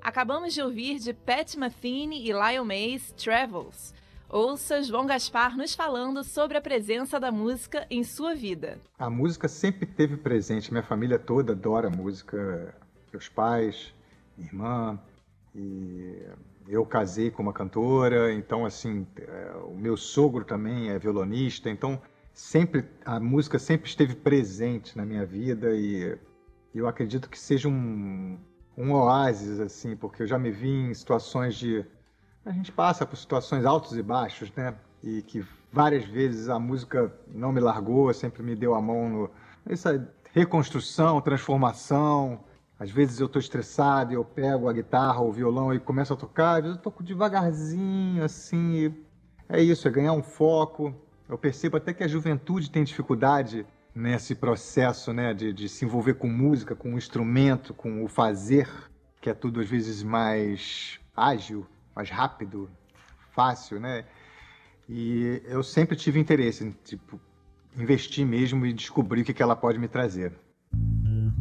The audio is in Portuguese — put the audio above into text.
Acabamos de ouvir de Pat Metheny e Lyle Mays, Travels. Ouça João Gaspar nos falando sobre a presença da música em sua vida. A música sempre esteve presente. Minha família toda adora música. Meus pais, minha irmã. E eu casei com uma cantora. Então, assim, o meu sogro também é violonista. Então, a música sempre esteve presente na minha vida. E eu acredito que seja um oásis, assim, porque eu já me vi em situações de... A gente passa por situações altos e baixos, né? E que várias vezes a música não me largou, sempre me deu a mão nessa reconstrução, transformação. Às vezes eu estou estressado e eu pego a guitarra ou o violão e começo a tocar. Às vezes eu toco devagarzinho, assim. E é isso, é ganhar um foco. Eu percebo até que a juventude tem dificuldade nesse processo, né, de se envolver com música, com o instrumento, com o fazer, que é tudo às vezes mais ágil, mais rápido, fácil, né? E eu sempre tive interesse em, investir mesmo e descobrir o que ela pode me trazer.